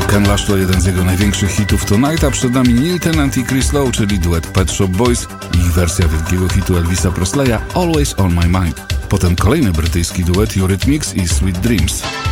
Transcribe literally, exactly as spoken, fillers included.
Ken Lash to jeden z jego największych hitów Tonight, a przed nami Neil Tennant i Chris Lowe, czyli duet Pet Shop Boys i ich wersja wielkiego hitu Elvisa Presleya Always on My Mind. Potem kolejny brytyjski duet Eurythmics i Sweet Dreams.